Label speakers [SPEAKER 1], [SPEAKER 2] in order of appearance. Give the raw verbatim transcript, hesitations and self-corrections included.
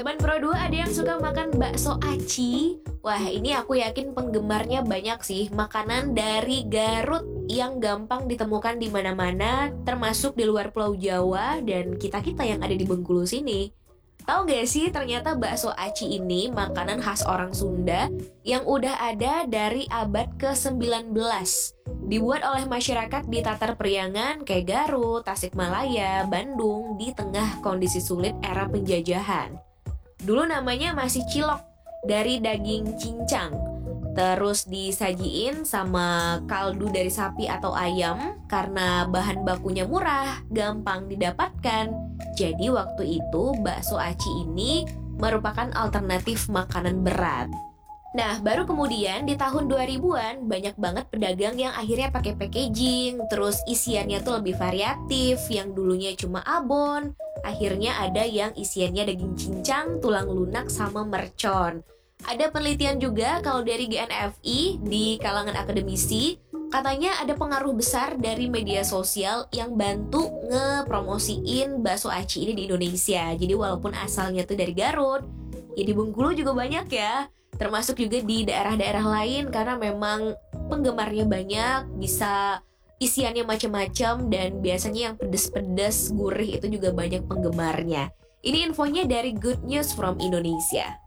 [SPEAKER 1] Sobat Pro dua, ada yang suka makan bakso aci? Wah, ini aku yakin penggemarnya banyak sih. Makanan dari Garut yang gampang ditemukan di mana-mana, termasuk di luar Pulau Jawa dan kita-kita yang ada di Bengkulu sini. Tahu gak sih, ternyata bakso aci ini makanan khas orang Sunda yang udah ada dari abad ke sembilan belas. Dibuat oleh masyarakat di Tatar Priangan kayak Garut, Tasikmalaya, Bandung di tengah kondisi sulit era penjajahan. Dulu namanya masih cilok, dari daging cincang. Terus disajiin sama kaldu dari sapi atau ayam karena bahan bakunya murah, gampang didapatkan. Jadi waktu itu bakso aci ini merupakan alternatif makanan berat. Nah, baru kemudian di tahun dua ribuan banyak banget pedagang yang akhirnya pakai packaging, terus isiannya tuh lebih variatif, yang dulunya cuma abon, akhirnya ada yang isiannya daging cincang, tulang lunak, sama mercon. Ada penelitian juga kalau dari G N F I di kalangan akademisi, katanya ada pengaruh besar dari media sosial yang bantu ngepromosiin bakso aci ini di Indonesia. Jadi walaupun asalnya tuh dari Garut, ya di Bengkulu juga banyak ya. Termasuk juga di daerah-daerah lain karena memang penggemarnya banyak, bisa isiannya macam-macam dan biasanya yang pedes-pedes, gurih itu juga banyak penggemarnya. Ini infonya dari Good News from Indonesia.